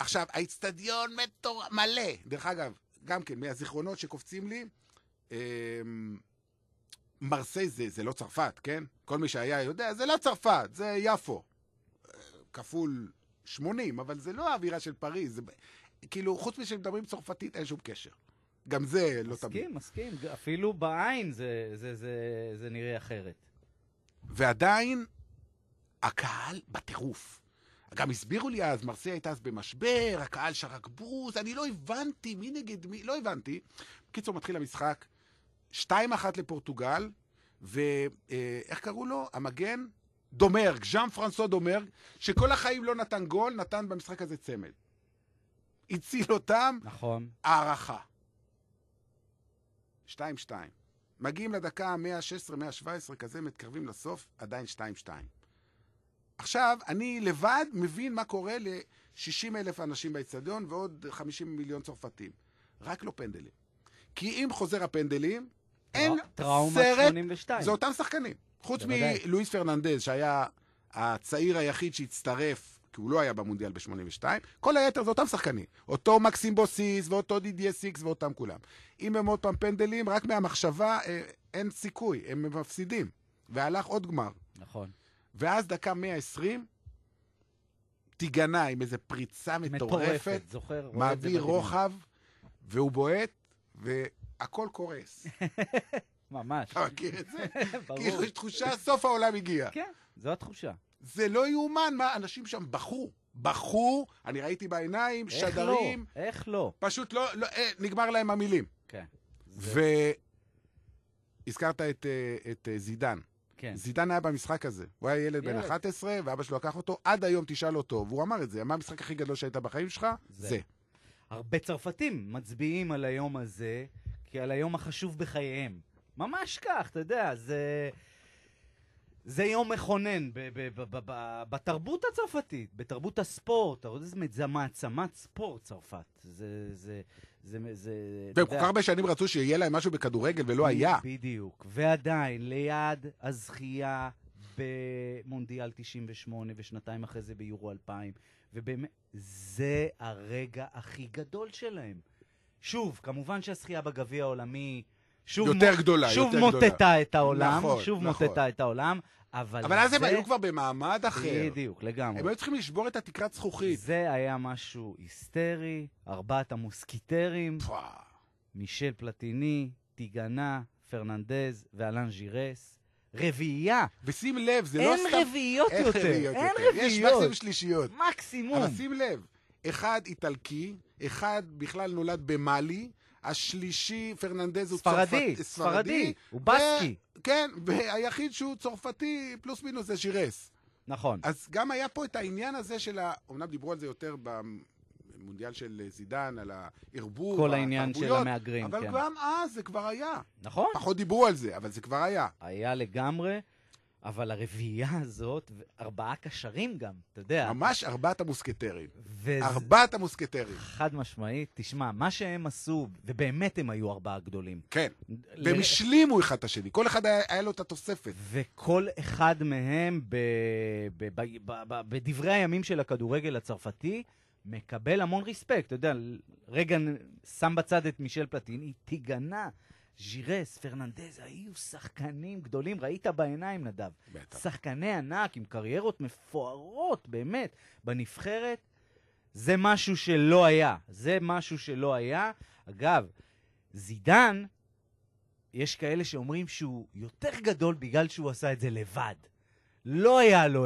עכשיו, האצטדיון מלא. דרך אגב, גם כן, מהזיכרונות שקופצים לי, מרסיי זה לא צרפת, כן? כל מי שהיה יודע, זה לא צרפת, זה יפו. כפול 80, אבל זה לא האווירה של פריז. זה, כאילו, חוץ משמדברים צרפתית, אין שום קשר. גם זה לא תמיד. מסכים. אפילו בעין זה נראה אחרת. ועדיין, הקהל בטירוף. גם הסבירו לי אז, מרסיי הייתה אז במשבר, הקהל שרק בוז, אני לא הבנתי מי נגד מי, לא הבנתי. בקיצור, מתחיל המשחק, 2-1 לפורטוגל, ואיך קראו לו? המגן? דומרג, ז'אן פרנסואה דומרג, שכל החיים לא נתן גול, נתן במשחק הזה צמד. הציל אותם, נכון. הערכה. 2-2. מגיעים לדקה 116-117 כזה, מתקרבים לסוף, עדיין 2-2. עכשיו, אני לבד מבין מה קורה ל-60,000 אנשים באצטדיון ועוד 50 מיליון צרפתים. רק לא פנדלים. כי אם חוזר הפנדלים, אין סרט, 82. זה אותם שחקנים. חוץ מלואיס פרננדז, שהיה הצעיר היחיד שהצטרף, כי הוא לא היה במונדיאל ב-82, כל היתר זה אותם שחקנים. אותו מקסים בוסיס, ואותו דידיה סיקס, ואותם כולם. אם הם עוד פעם פנדלים, רק מהמחשבה אין סיכוי, הם מפסידים. והלך עוד גמר. נכון. ואז דקה 120, תיגנה עם איזה פריצה מטורפת, זוכר, מעביר רוחב, והוא בועט, והכל קורס. ממש. אתה מכיר את זה? כאילו יש תחושה, סוף העולם הגיע. כן, זו התחושה. זה לא יאומן, מה, אנשים שם בכו, אני ראיתי בעיניים, שדרים. איך לא? פשוט לא, נגמר להם המילים. כן. והזכרת את זידן. כן. זידן היה במשחק הזה. הוא היה ילד בן 11, ואבא שלו לקח אותו, עד היום תשאל אותו, והוא אמר את זה, מה המשחק הכי גדול שהיית בחיים שלך? זה. הרבה צרפתים מצביעים על היום הזה, כי על היום החשוב בחייהם. ממש כך, אתה יודע, זה יום מכונן בתרבות הצרפתית, בתרבות הספורט, זה מעצמת ספורט צרפת. והם כל כך הרבה שנים רצו שיהיה להם משהו בכדורגל ולא היה. בדיוק, ועדיין ליד הזכייה במונדיאל 98 ושנתיים אחרי זה ביורו 2000, ובאמת זה הרגע הכי גדול שלהם. שוב, כמובן שהזכייה בגביע העולמי יותר גדולה, שוב מוטטה את העולם, נכון, שוב נכון. מוטטה את העולם, אבל אז הם היו כבר במעמד אחר. בדיוק, לגמרי. הם היו צריכים לשבור את התקרת זכוכית. זה היה משהו היסטרי, 4 המוסקיטרים, מישל פלטיני, טיגנה, פרננדז ואלן ז'ירס. רביעייה. ושים לב, זה לא סתם... אין רביעיות יותר. אין רביעיות. יש מקסימום שלישיות. מקסימום. אבל שים לב, אחד איטלקי, אחד בכלל נולד במאלי, השלישי, פרננדז, הוא ספרדי, הוא בסקי. כן, והיחיד שהוא צרפתי, פלוס מינוס זה ז'ירס. נכון. אז גם היה פה את העניין הזה של אומנם דיברו על זה יותר במונדיאל של זידן, על הערבוב, כל העניין של המאגרים, אבל כן. גם אז זה כבר היה. נכון. פחות דיברו על זה, אבל זה כבר היה. היה לגמרי, אבל הרביעייה הזאת, 4 קשרים גם, אתה יודע. ממש 4 המוסקטרים. 4 המוסקטרים. חד משמעית, תשמע, מה שהם עשו, ובאמת הם היו 4 גדולים. כן, והם השלימו אחד את השני, כל אחד היה לו את התוספת. וכל אחד מהם, בדברי הימים של הכדורגל הצרפתי, מקבל המון ריספקט. אתה יודע, רגע שם בצד את מישל פלטיני, תיגנה. ז'ירס, פרננדז, היו שחקנים גדולים, ראית בעיניים נדב. בטח. שחקני ענק עם קריירות מפוארות, באמת, בנבחרת. זה משהו שלא היה. זה משהו שלא היה. אגב, זידן, יש כאלה שאומרים שהוא יותר גדול בגלל שהוא עשה את זה לבד. לא היה לו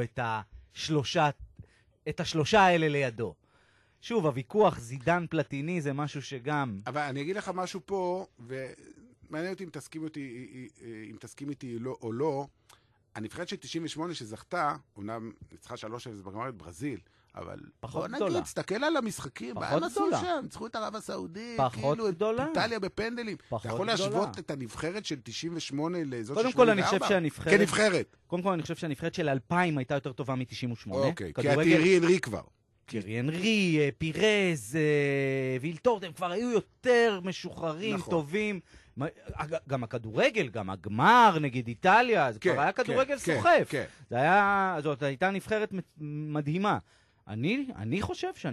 את השלושה האלה לידו. שוב, הוויכוח זידן פלטיני זה משהו שגם... אבל אני אגיד לך משהו פה, מעניין אותי אם תסכים איתי או לא, הנבחרת של 98 שזכתה, אומנם ניצחה 3-0 בגמר את ברזיל, אבל פחות בוא גדולה. נגיד, תסתכל על המשחקים, פחות גדולה. ניצחו את ערב הסעודית, פחות גדולה. את איטליה בפנדלים. אתה יכול להשוות את הנבחרת של 98 לזאת של 84? קודם כל אני חושב שהנבחרת... כנבחרת. קודם כל אני חושב שהנבחרת של 2000 הייתה יותר טובה מ-98. אוקיי, כי הטיירי אנרי כבר. טיירי אנרי, פירז, וילטורד, הם כבר היו יותר משוחררים, נכון. טובים. גם הכדורגל, גם הגמר נגד איטליה, זה כבר היה כדורגל סוחף. זאת הייתה נבחרת מדהימה. אני חושב